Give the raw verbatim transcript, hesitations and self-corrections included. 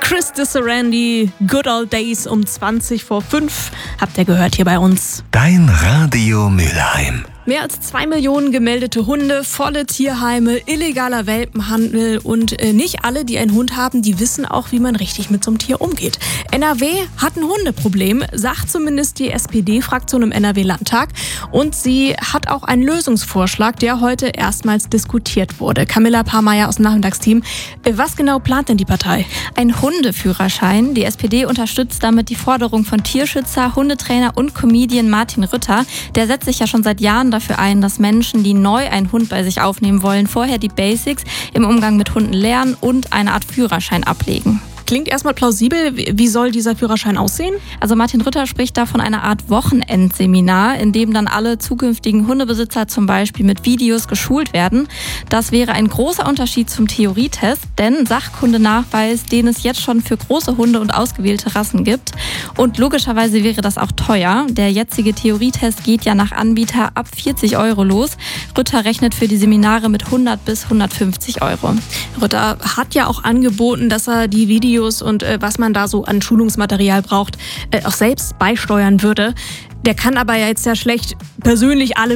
Chris Disarandi, Good Old Days um zwanzig vor fünf. Habt ihr gehört hier bei uns. Dein Radio Mülheim. Mehr als zwei Millionen gemeldete Hunde, volle Tierheime, illegaler Welpenhandel und äh, nicht alle, die einen Hund haben, die wissen auch, wie man richtig mit so einem Tier umgeht. N R W hat ein Hundeproblem, sagt zumindest die S P D-Fraktion im N R W-Landtag. Und sie hat auch einen Lösungsvorschlag, der heute erstmals diskutiert wurde. Camilla Pahrmeier aus dem Nachmittagsteam. Äh, was genau plant denn die Partei? Ein Hundeführerschein. Die S P D unterstützt damit die Forderung von Tierschützer, Hundetrainer und Comedian Martin Rütter. Der setzt sich ja schon seit Jahren dafür ein, dass Menschen, die neu einen Hund bei sich aufnehmen wollen, vorher die Basics im Umgang mit Hunden lernen und eine Art Führerschein ablegen. Klingt erstmal plausibel. Wie soll dieser Führerschein aussehen? Also Martin Rütter spricht da von einer Art Wochenendseminar, in dem dann alle zukünftigen Hundebesitzer zum Beispiel mit Videos geschult werden. Das wäre ein großer Unterschied zum Theorietest, denn Sachkundenachweis, den es jetzt schon für große Hunde und ausgewählte Rassen gibt. Und logischerweise wäre das auch teuer. Der jetzige Theorietest geht ja nach Anbieter ab vierzig Euro los. Rütter rechnet für die Seminare mit hundert bis hundertfünfzig Euro. Rütter hat ja auch angeboten, dass er die Videos und äh, was man da so an Schulungsmaterial braucht, äh, auch selbst beisteuern würde. Der kann aber ja jetzt ja schlecht persönlich alle